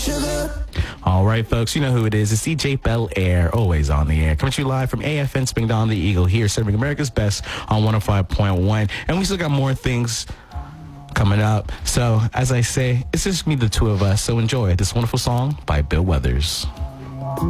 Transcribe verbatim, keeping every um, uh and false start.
All right, folks, you know who it is. It's D J Bel Air, always on the air. Coming to you live from A F N Spring Down the Eagle here, serving America's best on one oh five point one. And we still got more things coming up. So, as I say, it's just me, the two of us. So enjoy this wonderful song by Bill Withers.